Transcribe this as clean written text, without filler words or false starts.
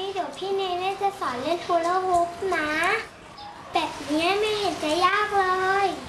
เดี๋ยวพี่เนเน่จะสอนเล่นฮูลาฮูปนะแบบนี้ไม่เห็นจะยากเลย